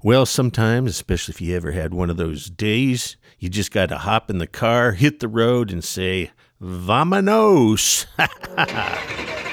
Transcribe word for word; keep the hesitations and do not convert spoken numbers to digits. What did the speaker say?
Well, sometimes, especially if you ever had one of those days, you just got to hop in the car, hit the road, and say, Vamonos!